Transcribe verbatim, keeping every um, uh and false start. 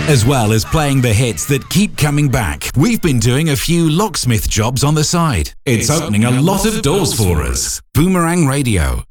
As well as playing the hits that keep coming back, we've been doing a few locksmith jobs on the side. It's opening a lot of doors for us. Boomerang Radio.